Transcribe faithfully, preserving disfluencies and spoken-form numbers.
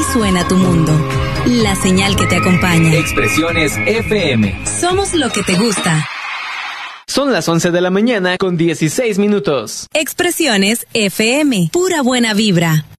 suena tu mundo. La señal que te acompaña. Expresiones F M. Somos lo que te gusta. Son las once de la mañana con dieciséis minutos. Expresiones F M. Pura buena vibra.